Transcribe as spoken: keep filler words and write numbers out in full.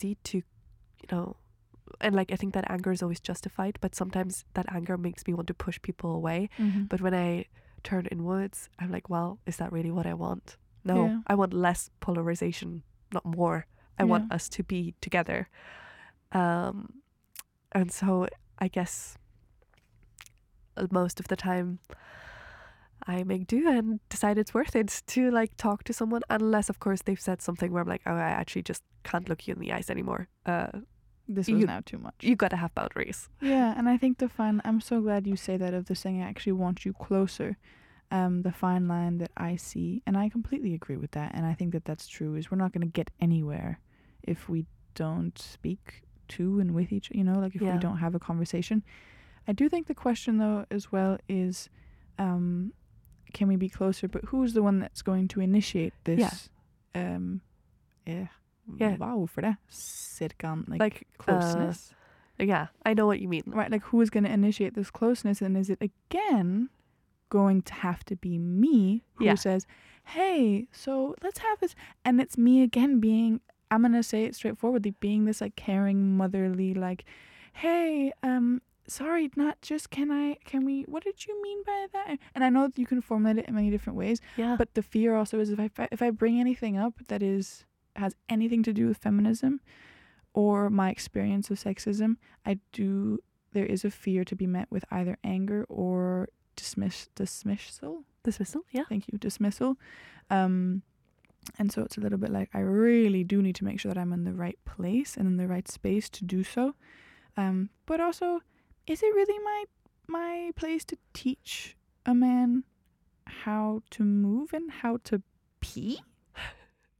easy to, you know, and like I think that anger is always justified, but sometimes that anger makes me want to push people away. Mm-hmm. But when I turn inwards, I'm like, well, is that really what I want? No, Yeah. I want less polarization, not more. I Yeah. want us to be together. Um, and so I guess most of the time I make do and decide it's worth it to like talk to someone, unless of course they've said something where I'm like, oh, I actually just can't look you in the eyes anymore. Uh, This was you- now too much. you gotta have boundaries. Yeah, and I think the fine. I'm so glad you say that of the saying I actually want you closer. Um, the fine line that I see, and I completely agree with that, and I think that that's true. Is we're not going to get anywhere if we don't speak to and with each. You know, like if Yeah. we don't have a conversation. I do think the question though as well is, um, can we be closer? But who's the one that's going to initiate this? Um, yeah. Yeah. Wow, for that circum like, Like, closeness. Yeah, I know what you mean. Right, like who is going to initiate this closeness, and is it again going to have to be me who Yeah. says, hey, so let's have this, and it's me again being, I'm going to say it straightforwardly, being this like caring, motherly, like, hey, um, sorry, not just can I, can we, what did you mean by that? And I know that you can formulate it in many different ways, Yeah. but the fear also is if I, if I bring anything up that is, has anything to do with feminism or my experience of sexism, I do, there is a fear to be met with either anger or dismiss dismissal. Dismissal, yeah. Thank you, dismissal. Um, and so it's a little bit like I really do need to make sure that I'm in the right place and in the right space to do so. Um, but also, is it really my my place to teach a man how to move and how to pee?